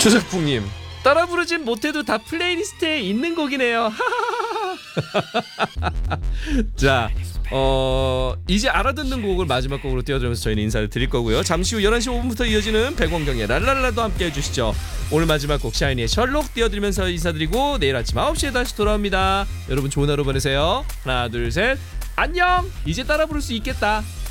조작풍님 따라 부르진 못해도 다 플레이리스트에 있는 곡이네요. 자, 이제 알아듣는 곡을 마지막 곡으로 띄워드리면서 저희는 인사를 드릴 거고요. 잠시 후 11시 5분부터 이어지는 백원경의 랄랄라도 함께 해주시죠. 오늘 마지막 곡 샤이니의 셜록 띄워드리면서 인사드리고 내일 아침 9시에 다시 돌아옵니다. 여러분 좋은 하루 보내세요. 하나 둘 셋 안녕. 이제 따라 부를 수 있겠다.